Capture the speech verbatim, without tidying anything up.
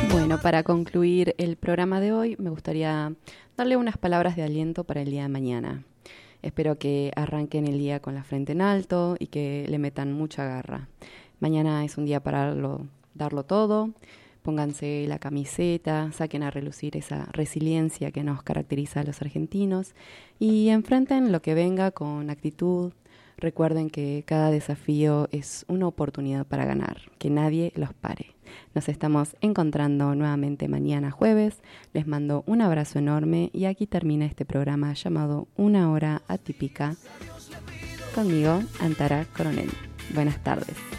Bueno, para concluir el programa de hoy, me gustaría darle unas palabras de aliento para el día de mañana. Espero que arranquen el día con la frente en alto y que le metan mucha garra. Mañana es un día para darlo, darlo todo. Pónganse la camiseta, saquen a relucir esa resiliencia que nos caracteriza a los argentinos y enfrenten lo que venga con actitud. Recuerden que cada desafío es una oportunidad para ganar, que nadie los pare. Nos estamos encontrando nuevamente mañana jueves. Les mando un abrazo enorme y aquí termina este programa llamado Una Hora Atípica. Conmigo, Antara Coronel. Buenas tardes.